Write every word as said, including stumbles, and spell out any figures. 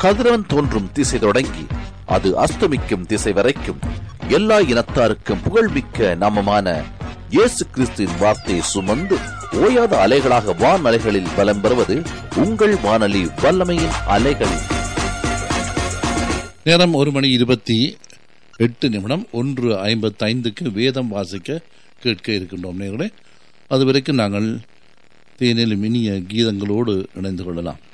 கதிரவன் தோன்றும் திசை தொடங்கி அது அஸ்தமிக்கும் திசை வரைக்கும் எல்லா இனத்தாருக்கும் புகழ்மிக்க நாமமான இயேசு கிறிஸ்துவின் வார்த்தையை சுமந்து ஓயாத அலைகளாக வான் அலைகளில் பலம் பெறுவது உங்கள் வானொலி வல்லமையின் அலைகள். நேரம் ஒரு மணி இருபத்தி எட்டு நிமிடம். ஒன்று ஐம்பத்தி ஐந்துக்கு வேதம் வாசிக்க கேட்க இருக்கின்றோம் நேர்களே. அதுவரைக்கும் நாங்கள் தேனிலும் இனிய கீதங்களோடு இணைந்து கொள்ளலாம்.